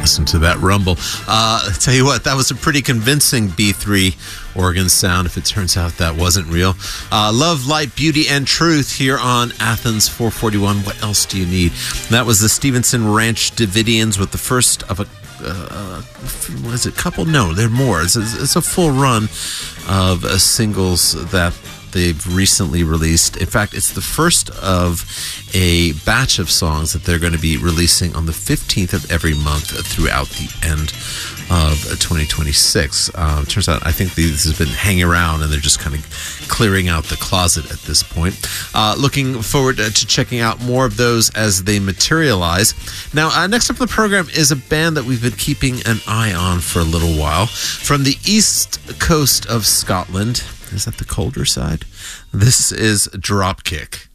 Listen to that rumble. I tell you what, that was a pretty convincing B3 organ sound, if it turns out that wasn't real. Love, Light, Beauty, and Truth here on Athens 441. What else do you need? That was the Stevenson Ranch Davidians with the first of a was it couple? No, there are more. It's a full run of singles that they've recently released. In fact, it's the first of a batch of songs that they're going to be releasing on the 15th of every month throughout the end of 2026. Turns out, I think these have been hanging around and they're just kind of clearing out the closet at this point. Looking forward to checking out more of those as they materialize. Now, next up on the program is a band that we've been keeping an eye on for a little while. From the east coast of Scotland. Is that the colder side? This is Dropkick.